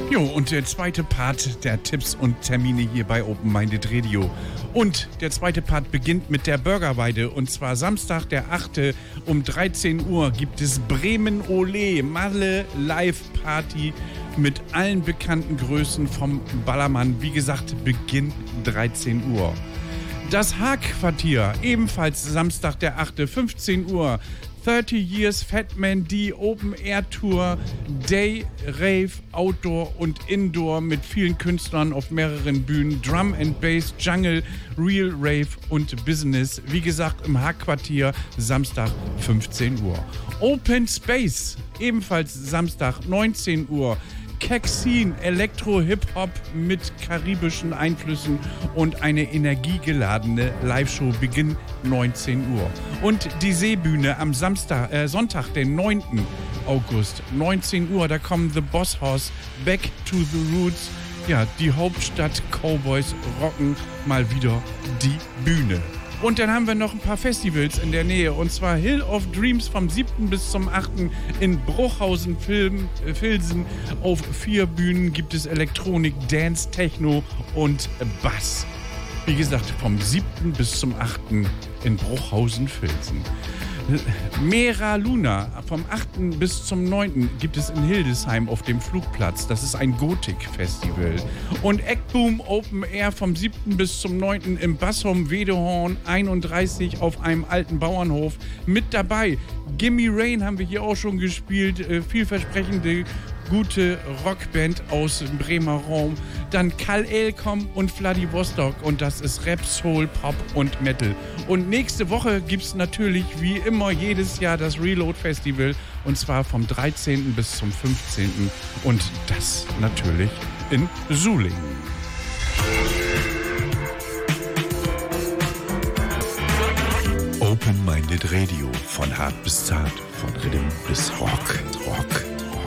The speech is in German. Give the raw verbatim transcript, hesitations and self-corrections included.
Jo, und der zweite Part der Tipps und Termine hier bei Open Minded Radio. Und der zweite Part beginnt mit der Burgerweide. Und zwar Samstag, der achte um dreizehn Uhr gibt es Bremen Ole Malle Live Party mit allen bekannten Größen vom Ballermann. Wie gesagt, Beginn dreizehn Uhr. Das Haag-Quartier, ebenfalls Samstag, der achte fünfzehn Uhr. thirty Years Fatman D Open Air Tour, Day, Rave, Outdoor und Indoor mit vielen Künstlern auf mehreren Bühnen, Drum and Bass, Jungle, Real Rave und Business. Wie gesagt, im Haag-Quartier, Samstag fünfzehn Uhr. Open Space, ebenfalls Samstag neunzehn Uhr. Kexin, Elektro-Hip-Hop mit karibischen Einflüssen und eine energiegeladene Live-Show, Beginn neunzehn Uhr. Und die Seebühne am Samstag, äh, Sonntag, den neunten August, neunzehn Uhr, da kommen The Boss Hoss, Back to the Roots. Ja, die Hauptstadt Cowboys rocken mal wieder die Bühne. Und dann haben wir noch ein paar Festivals in der Nähe. Und zwar Hill of Dreams vom siebten bis zum achten in Bruchhausen, Film, äh, Filsen. Auf vier Bühnen gibt es Elektronik, Dance, Techno und Bass. Wie gesagt, vom siebten bis zum achten in Bruchhausen, Filsen. Mera Luna vom achten bis zum neunten gibt es in Hildesheim auf dem Flugplatz. Das ist ein Gothic-Festival. Und Eckboom Open Air vom siebten bis zum neunten im Bassum Wedehorn einunddreißig auf einem alten Bauernhof. Mit dabei Gimme Rain haben wir hier auch schon gespielt. Äh, vielversprechende gute Rockband aus dem Bremer Raum. Dann Kal Elkom und Vladivostok. Und das ist Rap, Soul, Pop und Metal. Und nächste Woche gibt es natürlich wie immer jedes Jahr das Reload Festival. Und zwar vom dreizehnten bis zum fünfzehnten Und das natürlich in Sulingen. Open Minded Radio. Von hart bis zart, von Rhythm bis Rock. Rock.